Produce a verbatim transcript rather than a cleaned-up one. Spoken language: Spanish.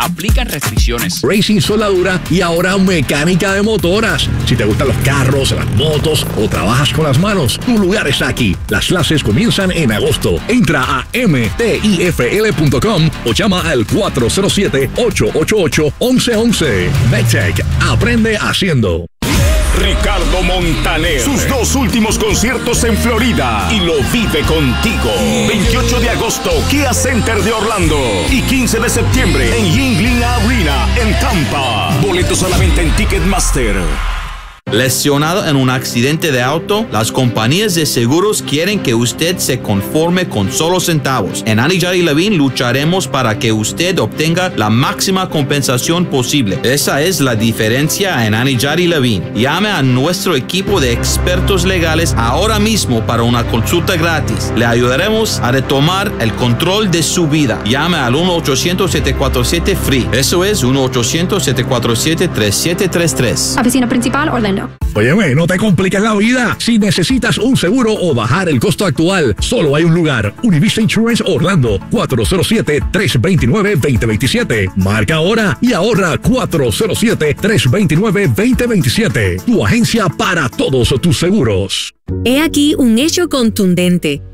Aplican restricciones. Racing Soldadura y ahora mecánica de motoras. Si te gustan los carros, las motos o trabajas con las manos, tu lugar está aquí. Las clases comienzan en agosto. Entra a m t i f l punto com o llama al cuatro cero siete, ocho ocho ocho, once once. MedTech, aprende haciendo. Ricardo Montaner, sus dos últimos conciertos en Florida y lo vive contigo. veintiocho de agosto, Kia Center de Orlando y quince de septiembre en Yuengling Arena en Tampa. Boletos solamente en Ticketmaster. Lesionado en un accidente de auto, las compañías de seguros quieren que usted se conforme con solo centavos. En Anidjar y Levine lucharemos para que usted obtenga la máxima compensación posible. Esa es la diferencia en Anidjar y Levine. Llame a nuestro equipo de expertos legales ahora mismo para una consulta gratis. Le ayudaremos a retomar el control de su vida. Llame al uno ochocientos, siete cuatro siete, F R E E. Eso es uno ochocientos, siete cuatro siete, tres siete tres tres. Oficina principal, Orlando. Óyeme, no te compliques la vida. Si necesitas un seguro o bajar el costo actual, solo hay un lugar. Univista Insurance Orlando, cuatro cero siete, tres dos nueve, dos cero dos siete. Marca ahora y ahorra cuatro cero siete, tres dos nueve, dos cero dos siete. Tu agencia para todos tus seguros. He aquí un hecho contundente.